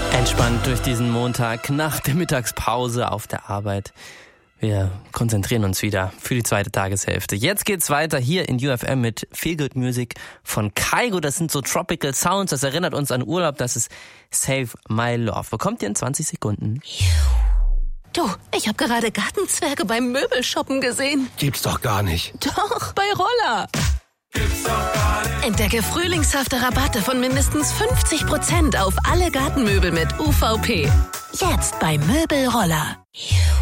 Entspannt durch diesen Montag nach der Mittagspause auf der Arbeit. Wir konzentrieren uns wieder für die zweite Tageshälfte. Jetzt geht's weiter hier in UFM mit Feel Good Music von Kygo. Das sind so Tropical Sounds. Das erinnert uns an Urlaub. Das ist Save My Love. Bekommt ihr in 20 Sekunden. Du, ich habe gerade Gartenzwerge beim Möbelshoppen gesehen. Gibt's doch gar nicht. Doch, bei Roller. Gibt's doch gar nicht. Entdecke frühlingshafte Rabatte von mindestens 50% auf alle Gartenmöbel mit UVP. Jetzt bei Möbelroller.